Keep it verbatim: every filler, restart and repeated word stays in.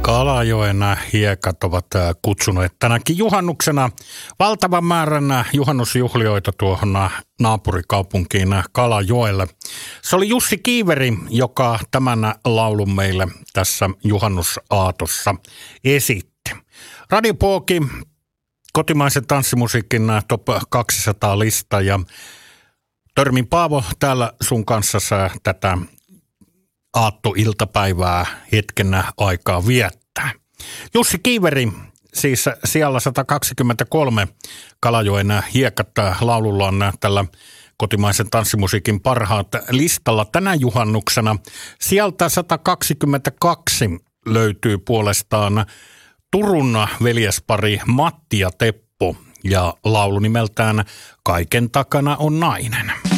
Kalajoen hiekat ovat kutsuneet tänäkin juhannuksena valtavan määrän juhannusjuhlioita tuohon naapurikaupunkiin Kalajoelle. Se oli Jussi Kiiveri, joka tämän laulun meille tässä juhannusaatossa esitti. Radio Pooki, kotimaisen tanssimusiikin Top kaksisataa lista, ja Törmin Paavo täällä sun kanssa tätä aattoiltapäivää hetken aikaa viettää. Jussi Kiiveri, siis siellä sata kaksikymmentäkolme Kalajoen hiekat laululla on tällä kotimaisen tanssimusiikin parhaat listalla tänä juhannuksena. Sieltä sata kaksikymmentäkaksi löytyy puolestaan Turun veljespari Matti ja Teppo, ja laulu nimeltään Kaiken takana on nainen.